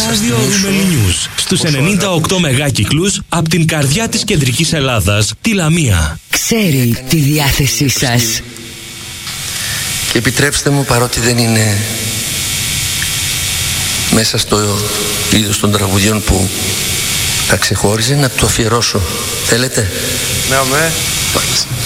Ραδιορούμενοι News στους 98 μεγάκυκλους από την καρδιά της κεντρικής Ελλάδας, τη Λαμία. Ξέρει τη διάθεσή σας. Και επιτρέψτε μου, παρότι δεν είναι μέσα στο είδος των τραγουδιών που τα ξεχώριζε, να το αφιερώσω. Θέλετε? Ναι,